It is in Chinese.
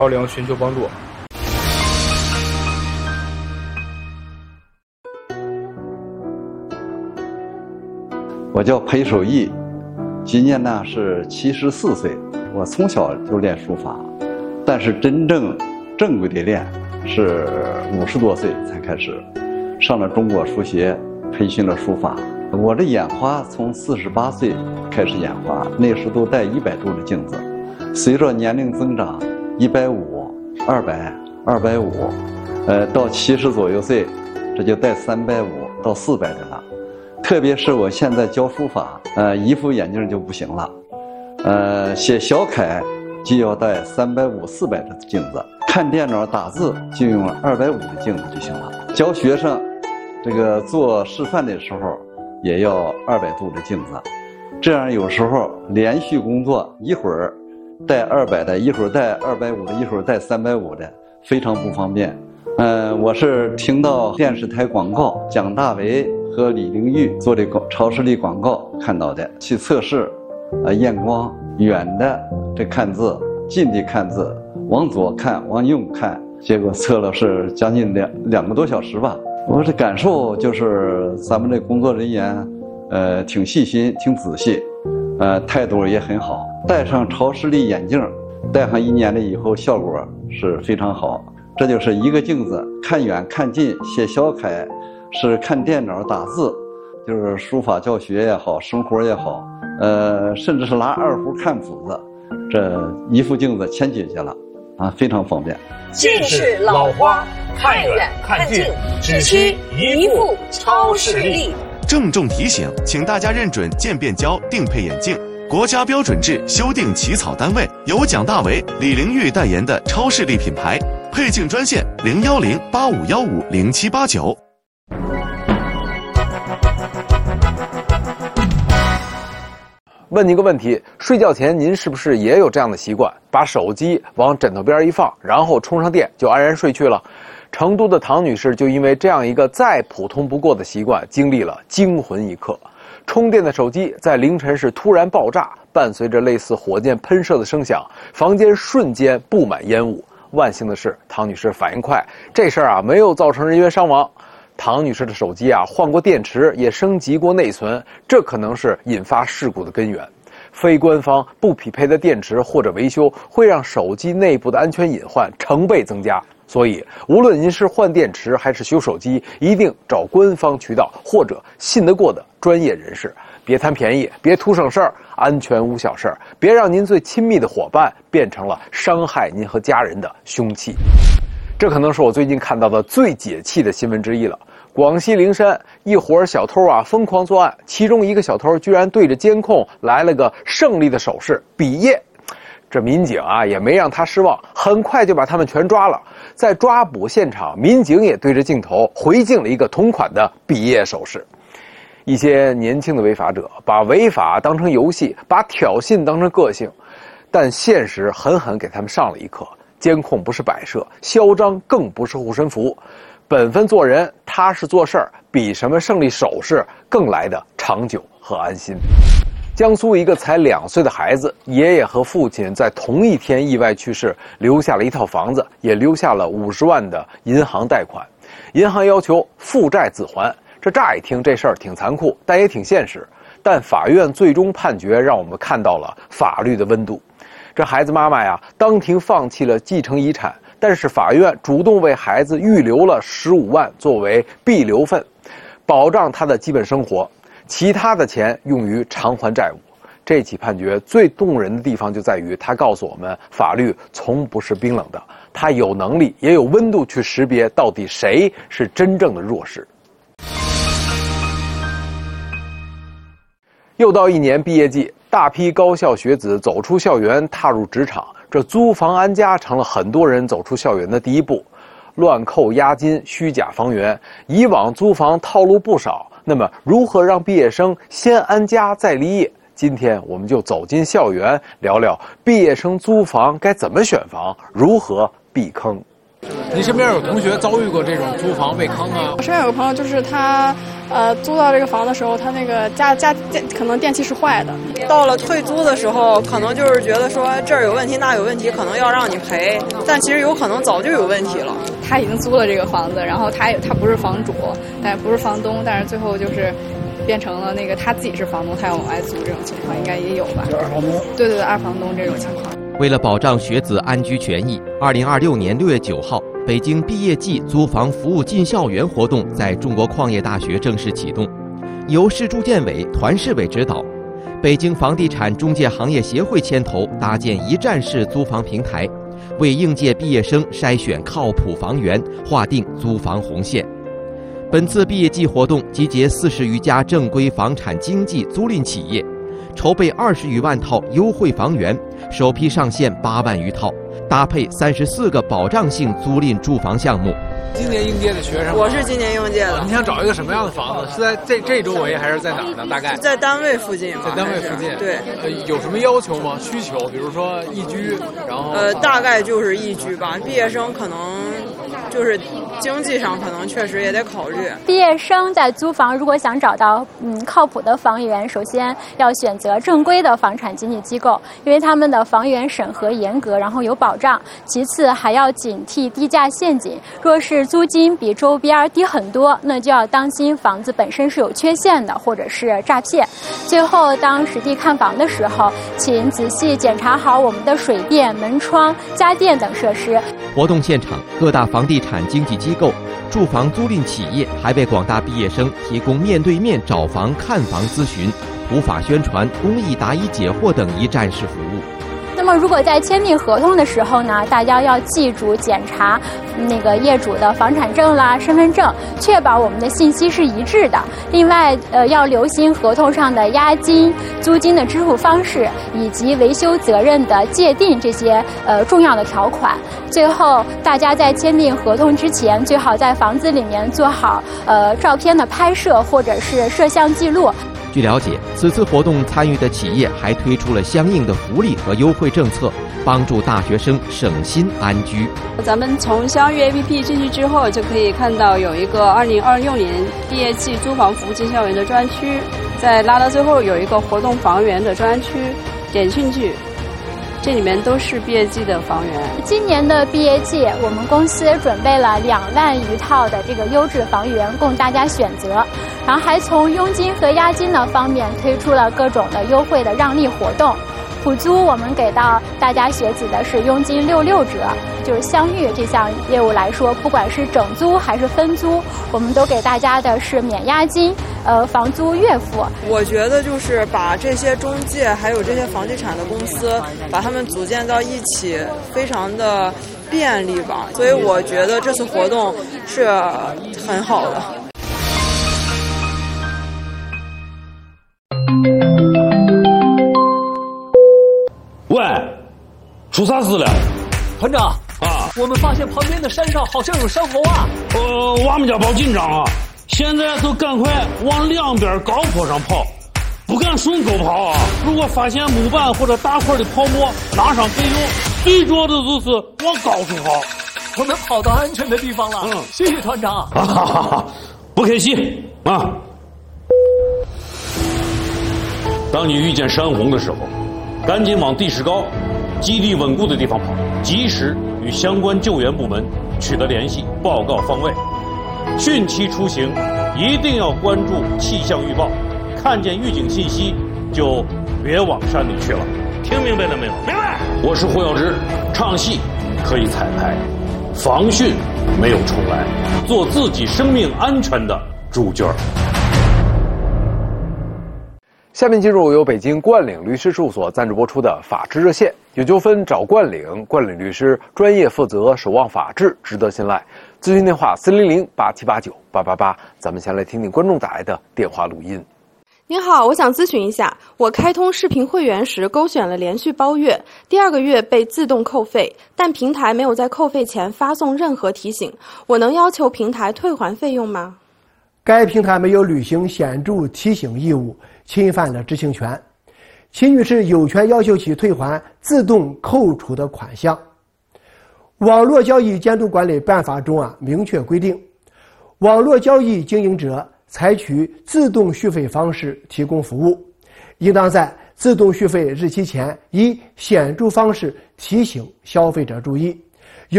120寻求帮助。 我叫裴守义，今年呢是74岁。我从小就练书法，但是真正正规的练是50多岁才开始，上了中国书协，培训了书法。我这眼花从48岁开始眼花，那时都戴100度的镜子，随着年龄增长，150、200、250，到70左右岁，这就戴350到400的了。特别是我现在教书法，一副眼镜就不行了，写小楷就要戴350、400的镜子，看电脑打字就用250的镜子就行了。教学生，这个做示范的时候也要200度的镜子，这样有时候连续工作，一会儿戴200的，一会儿戴250的，一会儿戴350的，非常不方便。我是听到电视台广告，蒋大为和李玲玉做的超视力广告看到的，去测试，验光，远的这看字，近的看字，往左看，往右看，结果测了是将近两个多小时吧。我这感受就是咱们这工作人员，挺细心，挺仔细，态度也很好。戴上超视力眼镜，戴上1年了以后，效果是非常好。这就是一个镜子，看远看近，写小楷，是看电脑打字，就是书法教学也好，生活也好，甚至是拿二胡看谱子，这一副镜子全解决了，非常方便。 近视老花，看远看近，只需一副超视力。 郑重提醒，请大家认准渐变焦定配眼镜，国家标准制修订起草单位，由蒋大为、李玲玉代言的超视力品牌。配镜专线010-8515-0789。 问您个问题，睡觉前您是不是也有这样的习惯，把手机往枕头边一放，然后充上电就安然睡去了？成都的唐女士就因为这样一个再普通不过的习惯，经历了惊魂一刻。充电的手机在凌晨时突然爆炸，伴随着类似火箭喷射的声响，房间瞬间布满烟雾。万幸的是，唐女士反应快，这事儿没有造成人员伤亡。唐女士的手机换过电池，也升级过内存，这可能是引发事故的根源。非官方不匹配的电池或者维修，会让手机内部的安全隐患成倍增加。所以，无论您是换电池还是修手机，一定找官方渠道或者信得过的专业人士。别贪便宜，别图省事儿，安全无小事儿，别让您最亲密的伙伴变成了伤害您和家人的凶器。这可能是我最近看到的最解气的新闻之一了。广西灵山一伙小偷疯狂作案，其中一个小偷居然对着监控来了个胜利的手势比耶。这民警也没让他失望，很快就把他们全抓了。在抓捕现场，民警也对着镜头回敬了一个同款的比耶手势。一些年轻的违法者把违法当成游戏，把挑衅当成个性，但现实狠狠给他们上了一课。监控不是摆设，嚣张更不是护身符，本分做人，踏实做事儿，比什么胜利手势更来的长久和安心。江苏一个才2岁的孩子，爷爷和父亲在同一天意外去世，留下了一套房子，也留下了50万的银行贷款。银行要求负债自还。这乍一听这事儿挺残酷，但也挺现实。但法院最终判决让我们看到了法律的温度。这孩子妈妈当庭放弃了继承遗产，但是法院主动为孩子预留了15万作为必留份，保障他的基本生活，其他的钱用于偿还债务。这起判决最动人的地方就在于，它告诉我们，法律从不是冰冷的，它有能力也有温度去识别到底谁是真正的弱势。又到1年毕业季，大批高校学子走出校园，踏入职场，这租房安家成了很多人走出校园的第一步。乱扣押金、虚假房源，以往租房套路不少。那么，如何让毕业生先安家再立业？今天我们就走进校园，聊聊毕业生租房该怎么选房，如何避坑。 你身边有同学遭遇过这种租房被坑吗？ 我身边有个朋友，就是他租到这个房的时候，他那个可可能电器是坏的。 到了退租的时候，可能就是觉得说这儿有问题那有问题，可能要让你赔，但其实有可能早就有问题了。 他已经租了这个房子，然后他不是房主，但不是房东，但是最后就是变成了那个他自己是房东，他要往外租，这种情况应该也有吧？二房东。对，二房东这种情况。 为了保障学子安居权益，2026年6月9号，北京毕业季租房服务进校园活动在中国矿业大学正式启动，由市住建委、团市委指导，北京房地产中介行业协会牵头搭建一站式租房平台，为应届毕业生筛选靠谱房源，划定租房红线。本次毕业季活动集结40余家正规房产经纪租赁企业，筹备20余万套优惠房源，首批上线8万余套，搭配34个保障性租赁住房项目。 今年应届的学生， 我是今年应届的。 你想找一个什么样的房子？是在这周围还是在哪儿呢？大概在单位附近。 在单位附近。 对。 有什么要求吗？需求，比如说一居，然后大概就是一居吧。毕业生可能就是经济上可能确实也得考虑。 毕业生在租房如果想找到靠谱的房源，首先要选择正规的房产经纪机构，因为他们的房源审核严格，然后有保障。其次还要警惕低价陷阱，若是租金比周边低很多，那就要当心房子本身是有缺陷的，或者是诈骗。最后当实地看房的时候，请仔细检查好我们的水电、门窗、家电等设施。 活动现场，各大房地产经纪机构、住房租赁企业还为广大毕业生提供面对面找房、看房咨询、普法宣传、公益答疑解惑等一站式服务。 那么如果在签订合同的时候呢，大家要记住检查那个业主的房产证啦、身份证，确保我们的信息是一致的。另外要留心合同上的押金、租金的支付方式以及维修责任的界定这些重要的条款。最后大家在签订合同之前，最好在房子里面做好照片的拍摄或者是摄像记录。 据了解，此次活动参与的企业还推出了相应的福利和优惠政策，帮助大学生省心安居。 咱们从相遇 APP 进去之后，就可以看到有一个2026年毕业季租房服务进校园的专区，再拉到最后有一个活动房源的专区，点进去，这里面都是毕业季的房源。 今年的毕业季，我们公司准备了2万余套的这个优质房源供大家选择，然后还从佣金和押金的方面推出了各种的优惠的让利活动。普租我们给到大家学子的是佣金66折，就是相遇这项业务来说，不管是整租还是分租，我们都给大家的是免押金，房租月付。 我觉得就是把这些中介还有这些房地产的公司，把他们组建到一起，非常的便利吧。所以我觉得这次活动是很好的。 喂，出啥事了？ 团长啊， 我们发现旁边的山上好像有山猴啊！ 我们家报紧张啊！现在就赶快往两边高坡上跑，不敢顺沟跑啊！如果发现木板或者大块的泡沫，拿上备用。最重要的就是往高处跑。 我们跑到安全的地方了，谢谢团长。 不客气啊！当你遇见山洪的时候，赶紧往地势高、基地稳固的地方跑，及时与相关救援部门取得联系，报告方位。汛期出行一定要关注气象预报，看见预警信息就别往山里去了。听明白了没有？明白。我是胡耀之，唱戏可以彩排，防汛没有重来，做自己生命安全的主角。 下面进入由北京冠岭律师事务所赞助播出的法治热线，有纠纷找冠岭，冠岭律师专业负责，守望法治，值得信赖。咨询电话400-8789-888。咱们先来听听观众打来的电话录音。 您好，我想咨询一下，我开通视频会员时勾选了连续包月，第2个月被自动扣费，但平台没有在扣费前发送任何提醒，我能要求平台退还费用吗？ 该平台没有履行显著提醒义务，侵犯了知情权。秦女士有权要求其退还自动扣除的款项。网络交易监督管理办法中明确规定，网络交易经营者采取自动续费方式提供服务， 应当在自动续费日期前以显著方式提醒消费者注意。